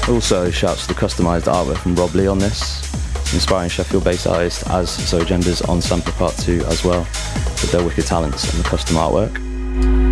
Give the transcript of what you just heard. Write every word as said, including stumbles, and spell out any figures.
Also, shouts to the customised artwork from Rob Lee on this, inspiring Sheffield-based artist as Zoe Genders on Sampler Part two as well, with their wicked talents and the custom artwork.